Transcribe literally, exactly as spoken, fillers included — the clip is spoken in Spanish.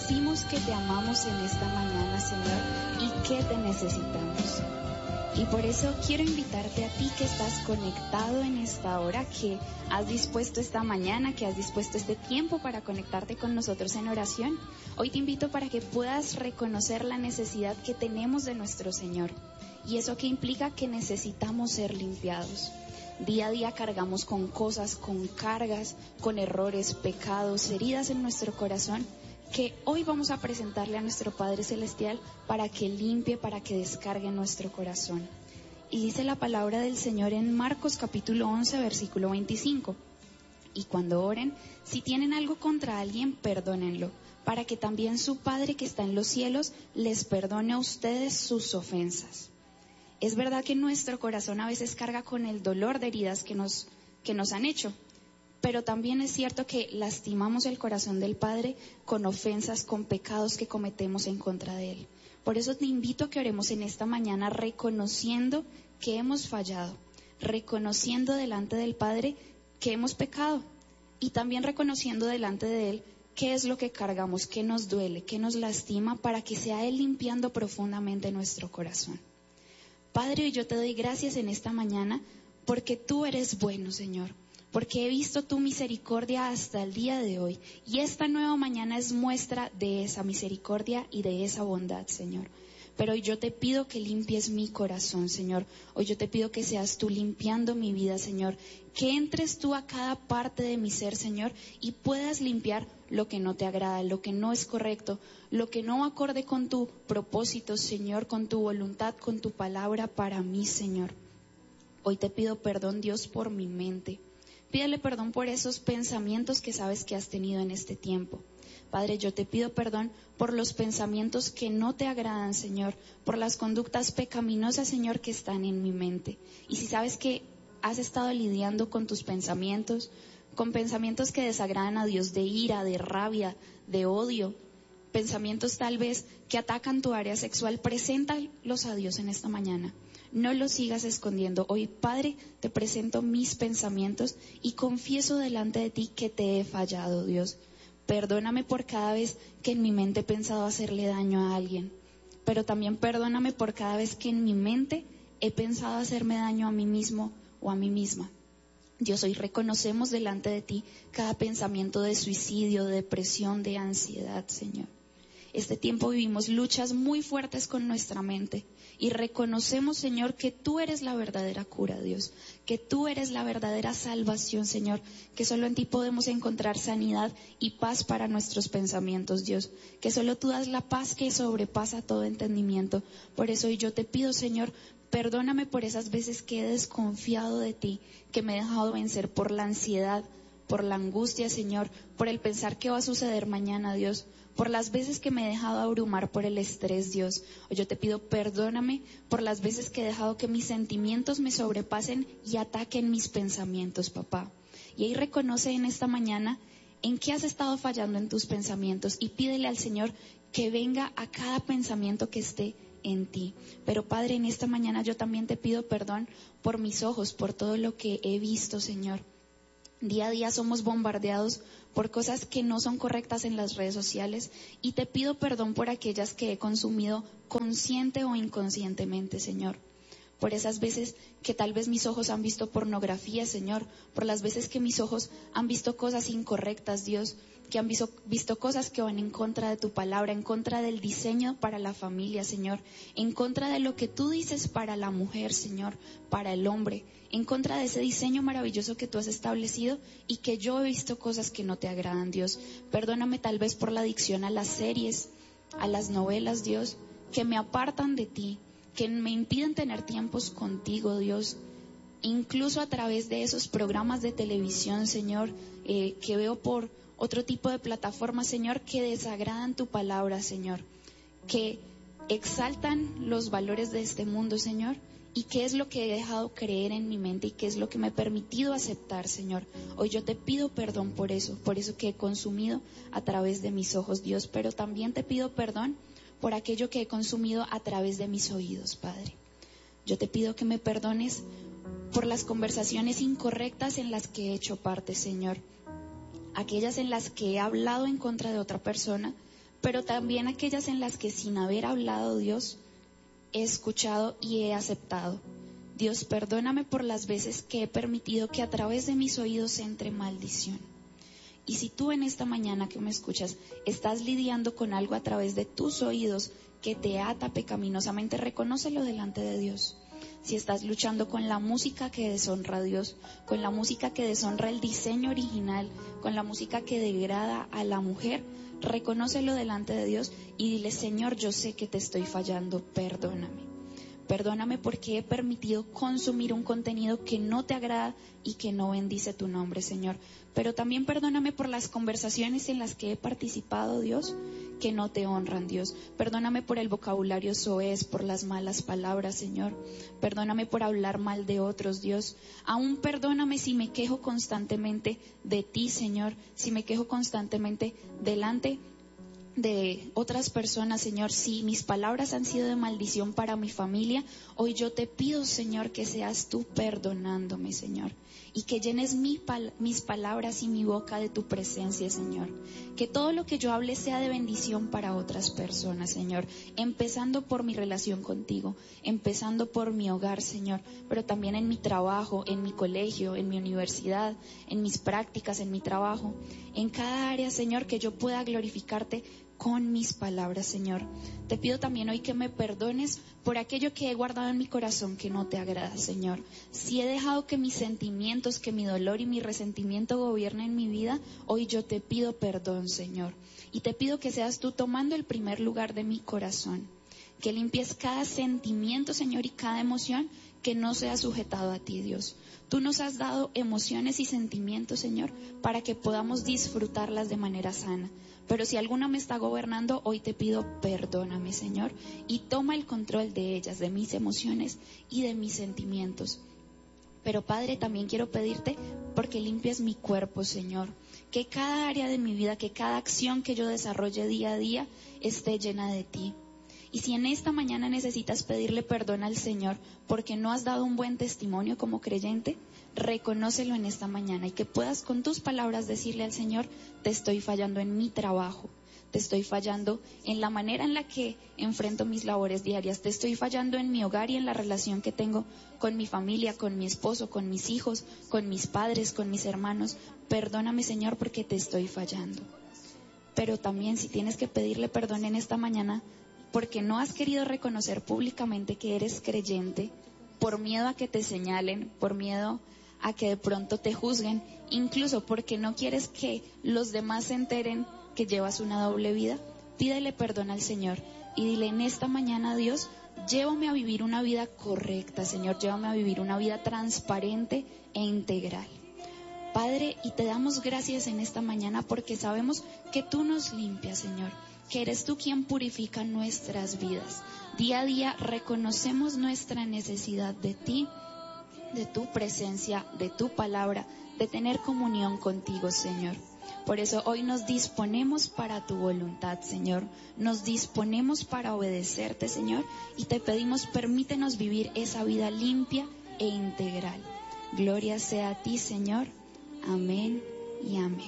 decimos que te amamos en esta mañana, Señor, y que te necesitamos. Y por eso quiero invitarte a ti que estás conectado en esta hora, que has dispuesto esta mañana, que has dispuesto este tiempo para conectarte con nosotros en oración. Hoy te invito para que puedas reconocer la necesidad que tenemos de nuestro Señor. Y eso que implica que necesitamos ser limpiados. Día a día cargamos con cosas, con cargas, con errores, pecados, heridas en nuestro corazón, que hoy vamos a presentarle a nuestro Padre Celestial para que limpie, para que descargue nuestro corazón. Y dice la palabra del Señor en Marcos capítulo once, versículo veinticinco. Y cuando oren, si tienen algo contra alguien, perdónenlo, para que también su Padre que está en los cielos les perdone a ustedes sus ofensas. Es verdad que nuestro corazón a veces carga con el dolor de heridas que nos, que nos han hecho. Pero también es cierto que lastimamos el corazón del Padre con ofensas, con pecados que cometemos en contra de Él. Por eso te invito a que oremos en esta mañana reconociendo que hemos fallado, reconociendo delante del Padre que hemos pecado y también reconociendo delante de Él qué es lo que cargamos, qué nos duele, qué nos lastima, para que sea Él limpiando profundamente nuestro corazón. Padre, yo te doy gracias en esta mañana porque tú eres bueno, Señor. Porque he visto tu misericordia hasta el día de hoy, y esta nueva mañana es muestra de esa misericordia y de esa bondad, Señor. Pero hoy yo te pido que limpies mi corazón, Señor. Hoy yo te pido que seas tú limpiando mi vida, Señor. Que entres tú a cada parte de mi ser, Señor, y puedas limpiar lo que no te agrada, lo que no es correcto, lo que no acorde con tu propósito, Señor, con tu voluntad, con tu palabra para mí, Señor. Hoy te pido perdón, Dios, por mi mente. Pídele perdón por esos pensamientos que sabes que has tenido en este tiempo. Padre, yo te pido perdón por los pensamientos que no te agradan, Señor, por las conductas pecaminosas, Señor, que están en mi mente. Y si sabes que has estado lidiando con tus pensamientos, con pensamientos que desagradan a Dios, de ira, de rabia, de odio, pensamientos tal vez que atacan tu área sexual, preséntalos a Dios en esta mañana. No los sigas escondiendo. Hoy, Padre, te presento mis pensamientos y confieso delante de ti que te he fallado, Dios. Perdóname por cada vez que en mi mente he pensado hacerle daño a alguien, pero también perdóname por cada vez que en mi mente he pensado hacerme daño a mí mismo o a mí misma. Dios, hoy reconocemos delante de ti cada pensamiento de suicidio, de depresión, de ansiedad, Señor. Este tiempo vivimos luchas muy fuertes con nuestra mente y reconocemos, Señor, que tú eres la verdadera cura, Dios, que tú eres la verdadera salvación, Señor, que solo en ti podemos encontrar sanidad y paz para nuestros pensamientos, Dios, que solo tú das la paz que sobrepasa todo entendimiento. Por eso hoy yo te pido, Señor, perdóname por esas veces que he desconfiado de ti, que me he dejado vencer por la ansiedad, por la angustia, Señor, por el pensar qué va a suceder mañana, Dios, por las veces que me he dejado abrumar por el estrés, Dios. Hoy yo te pido perdóname por las veces que he dejado que mis sentimientos me sobrepasen y ataquen mis pensamientos, papá. Y ahí reconoce en esta mañana en qué has estado fallando en tus pensamientos y pídele al Señor que venga a cada pensamiento que esté en ti. Pero Padre, en esta mañana yo también te pido perdón por mis ojos, por todo lo que he visto, Señor. Día a día somos bombardeados por cosas que no son correctas en las redes sociales y te pido perdón por aquellas que he consumido consciente o inconscientemente, Señor. Por esas veces que tal vez mis ojos han visto pornografía, Señor, por las veces que mis ojos han visto cosas incorrectas, Dios, que han visto, visto cosas que van en contra de tu palabra, en contra del diseño para la familia, Señor, en contra de lo que tú dices para la mujer, Señor, para el hombre, en contra de ese diseño maravilloso que tú has establecido y que yo he visto cosas que no te agradan, Dios. Perdóname tal vez por la adicción a las series, a las novelas, Dios, que me apartan de ti, que me impiden tener tiempos contigo, Dios, incluso a través de esos programas de televisión, Señor, eh, que veo por otro tipo de plataformas, Señor, que desagradan tu palabra, Señor, que exaltan los valores de este mundo, Señor, y qué es lo que he dejado creer en mi mente y qué es lo que me he permitido aceptar, Señor. Hoy yo te pido perdón por eso, por eso que he consumido a través de mis ojos, Dios, pero también te pido perdón por aquello que he consumido a través de mis oídos, Padre. Yo te pido que me perdones por las conversaciones incorrectas en las que he hecho parte, Señor. Aquellas en las que he hablado en contra de otra persona, pero también aquellas en las que sin haber hablado, Dios, he escuchado y he aceptado. Dios, perdóname por las veces que he permitido que a través de mis oídos entre maldición. Y si tú en esta mañana que me escuchas estás lidiando con algo a través de tus oídos que te ata pecaminosamente, reconócelo delante de Dios. Si estás luchando con la música que deshonra a Dios, con la música que deshonra el diseño original, con la música que degrada a la mujer, reconócelo delante de Dios y dile: Señor, yo sé que te estoy fallando, perdóname. Perdóname porque he permitido consumir un contenido que no te agrada y que no bendice tu nombre, Señor. Pero también perdóname por las conversaciones en las que he participado, Dios, que no te honran, Dios. Perdóname por el vocabulario soez, por las malas palabras, Señor. Perdóname por hablar mal de otros, Dios. Aún perdóname si me quejo constantemente de ti, Señor. Si me quejo constantemente delante de otras personas, Señor. Si mis palabras han sido de maldición para mi familia, hoy yo te pido, Señor, que seas tú perdonándome, Señor, y que llenes mi pal- mis palabras y mi boca de tu presencia, Señor. Que todo lo que yo hable sea de bendición para otras personas, Señor, empezando por mi relación contigo, empezando por mi hogar, Señor, pero también en mi trabajo, en mi colegio, en mi universidad, en mis prácticas, en mi trabajo, en cada área, Señor, que yo pueda glorificarte con mis palabras, Señor. Te pido también hoy que me perdones por aquello que he guardado en mi corazón que no te agrada, Señor. Si he dejado que mis sentimientos, que mi dolor y mi resentimiento gobiernen mi vida, hoy yo te pido perdón, Señor. Y te pido que seas tú tomando el primer lugar de mi corazón. Que limpies cada sentimiento, Señor, y cada emoción que no sea sujetado a ti, Dios. Tú nos has dado emociones y sentimientos, Señor, para que podamos disfrutarlas de manera sana. Pero si alguna me está gobernando, hoy te pido perdóname, Señor, y toma el control de ellas, de mis emociones y de mis sentimientos. Pero, Padre, también quiero pedirte porque limpies mi cuerpo, Señor. Que cada área de mi vida, que cada acción que yo desarrolle día a día esté llena de ti. Y si en esta mañana necesitas pedirle perdón al Señor porque no has dado un buen testimonio como creyente, reconócelo en esta mañana y que puedas con tus palabras decirle al Señor: te estoy fallando en mi trabajo, te estoy fallando en la manera en la que enfrento mis labores diarias, te estoy fallando en mi hogar y en la relación que tengo con mi familia, con mi esposo, con mis hijos, con mis padres, con mis hermanos. Perdóname, Señor, porque te estoy fallando. Pero también, si tienes que pedirle perdón en esta mañana porque no has querido reconocer públicamente que eres creyente, por miedo a que te señalen, por miedo a que de pronto te juzguen, incluso porque no quieres que los demás se enteren que llevas una doble vida, pídele perdón al Señor y dile: en esta mañana, Dios, llévame a vivir una vida correcta, Señor, llévame a vivir una vida transparente e integral. Padre, y te damos gracias en esta mañana porque sabemos que tú nos limpias, Señor, que eres tú quien purifica nuestras vidas. Día a día reconocemos nuestra necesidad de ti, de tu presencia, de tu palabra, de tener comunión contigo, Señor. Por eso hoy nos disponemos para tu voluntad, Señor. Nos disponemos para obedecerte, Señor, y te pedimos: permítenos vivir esa vida limpia e integral. Gloria sea a ti, Señor. Amén y amén.